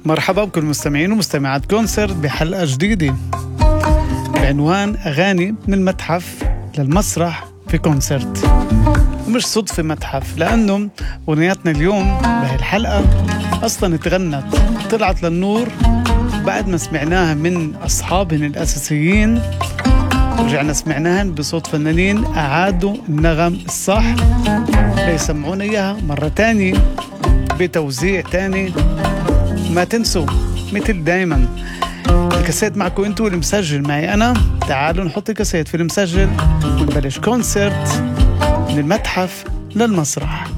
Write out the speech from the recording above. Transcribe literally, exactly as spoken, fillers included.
مرحبا بكل مستمعين ومستمعات كونسرت بحلقة جديدة بعنوان أغاني من المتحف للمسرح في كونسرت. ومش صدفة متحف، لأنه أغنياتنا اليوم بهي الحلقة أصلاً تغنت طلعت للنور بعد ما سمعناها من أصحابهن الأساسيين، ورجعنا سمعناهن بصوت فنانين أعادوا النغم الصح ليسمعونا إياها مرة تانية بتوزيع تاني. ما تنسوا مثل دايما الكاسيت معكم انتوا، المسجل معي أنا. تعالوا نحط الكاسيت في المسجل ونبلش كونسرت من المتحف للمسرح.